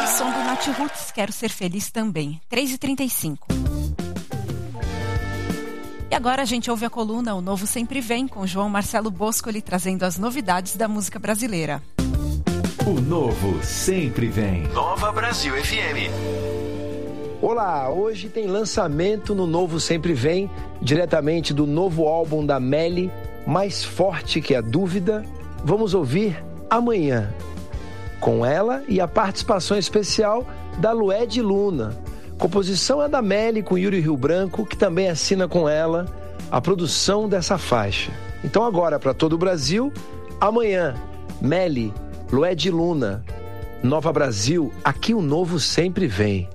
Som do Nath Roots, Quero Ser Feliz Também, 3h35. E agora a gente ouve a coluna O Novo Sempre Vem, com João Marcelo Boscoli trazendo as novidades da música brasileira. O Novo Sempre Vem. Nova Brasil FM. Olá, hoje tem lançamento no Novo Sempre Vem, diretamente do novo álbum da Melly, Mais Forte Que a Dúvida. Vamos ouvir Amanhã, com ela e a participação especial da Lued Luna. Composição é da Melly com Yuri Rio Branco, que também assina com ela a produção dessa faixa. Então agora, para todo o Brasil, Amanhã, Melly, Lued Luna, Nova Brasil, aqui o Novo Sempre Vem.